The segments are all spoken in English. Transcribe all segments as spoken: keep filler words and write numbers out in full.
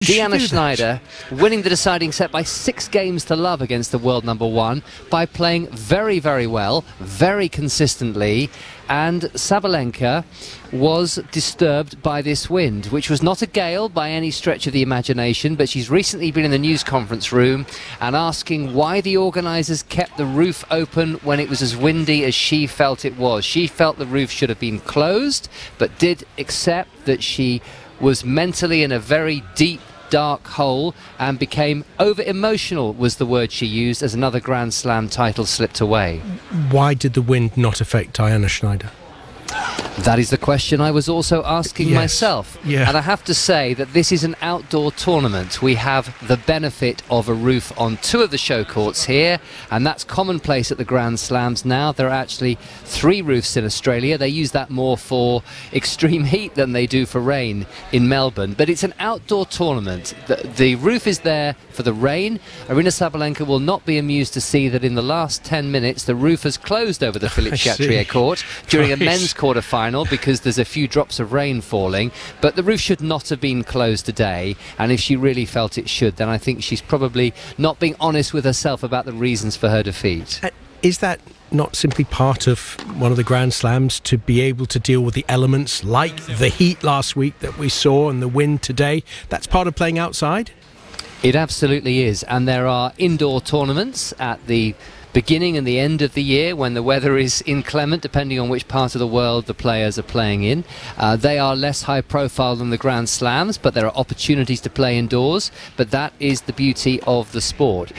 Deanna Schneider winning the deciding set by six games to love against the world number one by playing very, very well, very consistently, and Sabalenka was disturbed by this wind, which was not a gale by any stretch of the imagination, but she's recently been in the news conference room and asking why the organisers kept the roof open when it was as windy as she felt it was. She felt the roof should have been closed, but did accept that she was mentally in a very deep, dark hole and became over-emotional, was the word she used, as another Grand Slam title slipped away. Why did the wind not affect Diana Schneider? That is the question I was also asking yes. myself. Yeah. And I have to say that this is an outdoor tournament. We have the benefit of a roof on two of the show courts here, and that's commonplace at the Grand Slams now. There are actually three roofs in Australia. They use that more for extreme heat than they do for rain in Melbourne. But it's an outdoor tournament. The, the roof is there for the rain. Aryna Sabalenka will not be amused to see that in the last ten minutes the roof has closed over the Philippe Chatrier court during right. a men's quarter-final because there's a few drops of rain falling, but the roof should not have been closed today, and if she really felt it should, then I think she's probably not being honest with herself about the reasons for her defeat. Uh, is that not simply part of one of the Grand Slams, to be able to deal with the elements like the heat last week that we saw and the wind today? That's part of playing outside? It absolutely is, and there are indoor tournaments at the beginning and the end of the year when the weather is inclement, depending on which part of the world the players are playing in. Uh, they are less high profile than the Grand Slams, but there are opportunities to play indoors, but that is the beauty of the sport.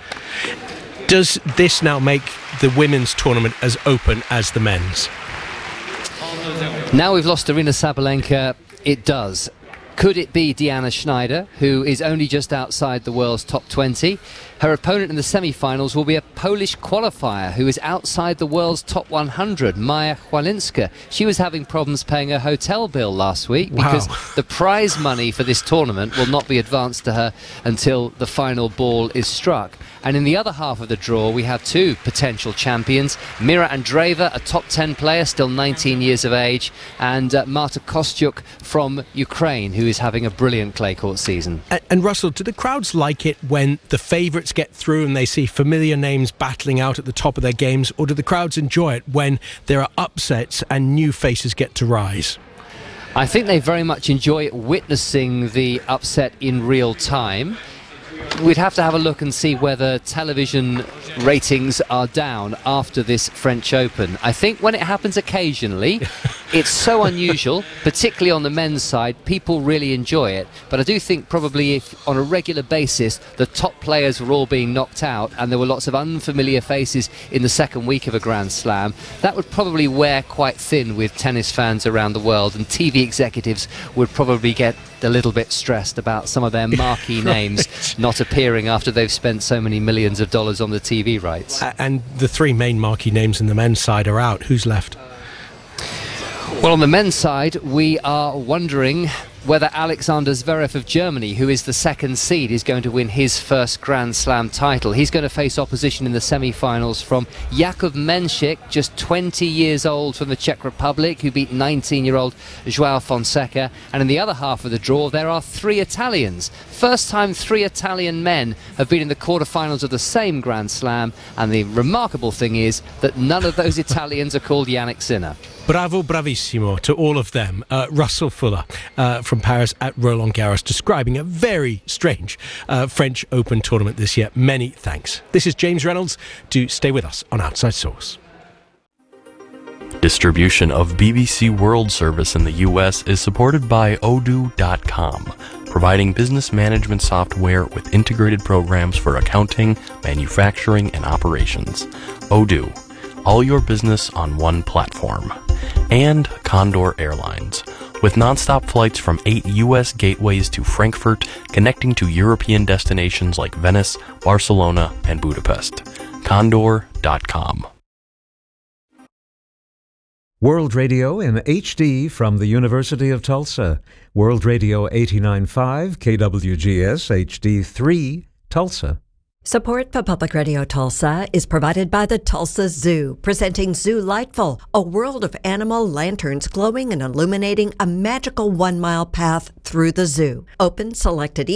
Does this now make the women's tournament as open as the men's? Now we've lost Aryna Sabalenka, it does. Could it be Deanna Schneider, who is only just outside the world's top twenty? Her opponent in the semi-finals will be a Polish qualifier who is outside the world's top one hundred, Maja Chwalinska. She was having problems paying her hotel bill last week wow. because the prize money for this tournament will not be advanced to her until the final ball is struck. And in the other half of the draw, we have two potential champions, Mira Andreeva, a top ten player, still nineteen years of age, and uh, Marta Kostyuk from Ukraine, who is having a brilliant clay court season. And, and Russell, do the crowds like it when the favourites get through and they see familiar names battling out at the top of their games, or do the crowds enjoy it when there are upsets and new faces get to rise? I think they very much enjoy witnessing the upset in real time. We'd have to have a look and see whether television ratings are down after this French Open. I think when it happens occasionally, it's so unusual, particularly on the men's side, people really enjoy it. But I do think probably if on a regular basis the top players were all being knocked out and there were lots of unfamiliar faces in the second week of a Grand Slam, that would probably wear quite thin with tennis fans around the world, and T V executives would probably get a little bit stressed about some of their marquee names not appearing after they've spent so many millions of dollars on the T V rights. Uh, and the three main marquee names in the men's side are out. Who's left? Well, on the men's side, we are wondering whether Alexander Zverev of Germany, who is the second seed, is going to win his first Grand Slam title. He's going to face opposition in the semi-finals from Jakub Menšik, just twenty years old, from the Czech Republic, who beat nineteen-year-old João Fonseca. And in the other half of the draw, there are three Italians. First time three Italian men have been in the quarterfinals of the same Grand Slam, and the remarkable thing is that none of those Italians are called Jannik Sinner. Bravo, bravissimo to all of them. Uh, Russell Fuller uh, from Paris at Roland Garros, describing a very strange uh, French Open tournament this year. Many thanks. This is James Reynolds. Do stay with us on Outside Source. Distribution of B B C World Service in the U S is supported by Odoo dot com, providing business management software with integrated programs for accounting, manufacturing, and operations. Odoo, all your business on one platform. And Condor Airlines, with nonstop flights from eight U S gateways to Frankfurt, connecting to European destinations like Venice, Barcelona, and Budapest. Condor dot com. World Radio in H D from the University of Tulsa. World Radio eighty-nine point five, K W G S H D three, Tulsa. Support for Public Radio Tulsa is provided by the Tulsa Zoo, presenting Zoo Lightful, a world of animal lanterns glowing and illuminating a magical one-mile path through the zoo. Open selected